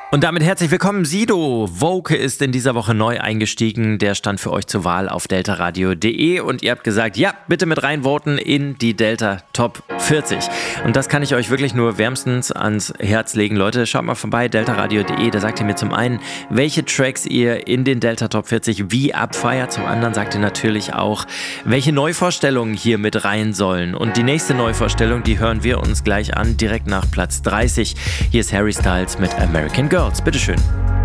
Und damit herzlich willkommen, Sido. Woke ist in dieser Woche neu eingestiegen. Der stand für euch zur Wahl auf deltaradio.de und ihr habt gesagt, ja, bitte mit reinvoten in die Delta Top 40. Und das kann ich euch wirklich nur wärmstens ans Herz legen. Leute, schaut mal vorbei, deltaradio.de. Da sagt ihr mir zum einen, welche Tracks ihr in den Delta Top 40 wie abfeiert. Zum anderen sagt ihr natürlich auch, welche Neuvorstellungen hier mit rein sollen. Und die nächste Neuvorstellung, die hören wir uns gleich an, direkt nach Platz 30. Hier ist Harry Styles mit American Girls. Bitteschön.